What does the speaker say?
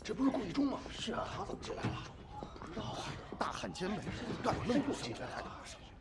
这不是顾一中吗？ 是啊， 他怎么进来了？不知道啊。 大汉奸位，干了那么多事，还打不上。